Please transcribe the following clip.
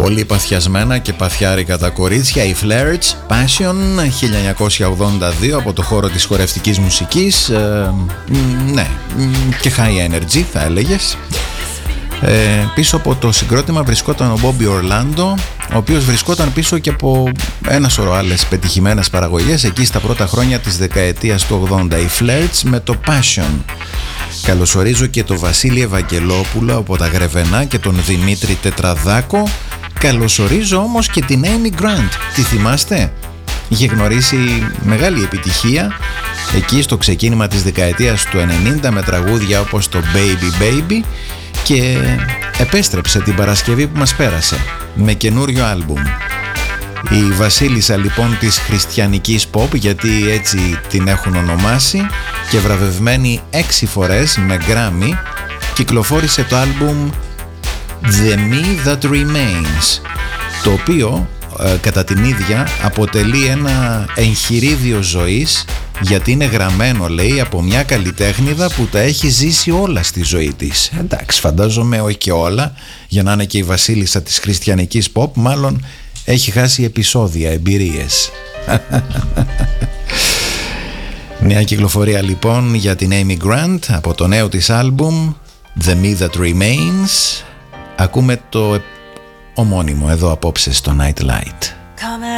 Πολύ παθιασμένα και παθιάρικα τα κορίτσια, οι Flirts, Passion, 1982, από το χώρο της χορευτικής μουσικής. Ναι, και high energy θα έλεγες. Πίσω από το συγκρότημα βρισκόταν ο Bobby Orlando, ο οποίος βρισκόταν πίσω και από ένα σωρό άλλες πετυχημένες παραγωγές εκεί στα πρώτα χρόνια της δεκαετίας του 80. Οι Flirts με το Passion. Καλωσορίζω και τον Βασίλη Ευαγγελόπουλο από τα Γρεβενά και τον Δημήτρη Τετραδάκο. Καλωσορίζω όμως και την Amy Grant. Τη θυμάστε? Είχε γνωρίσει μεγάλη επιτυχία εκεί στο ξεκίνημα της δεκαετίας του 90 με τραγούδια όπως το Baby Baby, και επέστρεψε την Παρασκευή που μας πέρασε με καινούριο άλμπουμ. Η βασίλισσα λοιπόν της χριστιανικής pop, γιατί έτσι την έχουν ονομάσει, και βραβευμένη 6 φορές με Grammy, κυκλοφόρησε το άλμπουμ The Me That Remains, το οποίο κατά την ίδια αποτελεί ένα εγχειρίδιο ζωής, γιατί είναι γραμμένο, λέει, από μια καλλιτέχνηδα που τα έχει ζήσει όλα στη ζωή της. Εντάξει, φαντάζομαι όχι και όλα, για να είναι και η βασίλισσα της χριστιανικής pop, μάλλον έχει χάσει επεισόδια, εμπειρίες. Νέα κυκλοφορία λοιπόν για την Amy Grant από το νέο της άλμπουμ The Me That Remains. Ακούμε το ομώνυμο εδώ απόψε στο Night Light.